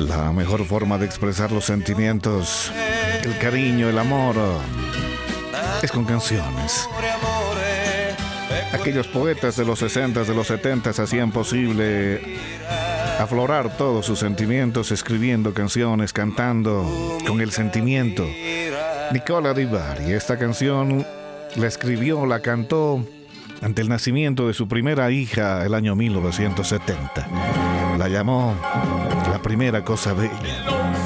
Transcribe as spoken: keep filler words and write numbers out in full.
La mejor forma de expresar los sentimientos, el cariño, el amor, es con canciones. Aquellos poetas de los sesenta, de los setenta hacían posible aflorar todos sus sentimientos escribiendo canciones, cantando con el sentimiento. Nicola Di Bari, esta canción la escribió, la cantó ante el nacimiento de su primera hija el año mil novecientos setenta. La llamó La Primera Cosa Bella.